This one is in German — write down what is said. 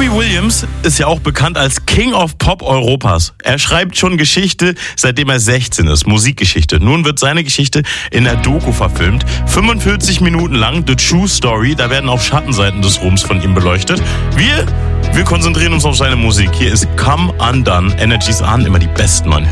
Robbie Williams ist ja auch bekannt als King of Pop Europas. Er schreibt schon Geschichte, seitdem er 16 ist, Musikgeschichte. Nun wird seine Geschichte in der Doku verfilmt. 45 Minuten lang, The True Story. Da werden auch Schattenseiten des Ruhms von ihm beleuchtet. Wir konzentrieren uns auf seine Musik. Hier ist Come Undone. Energies an, immer die besten, Mann.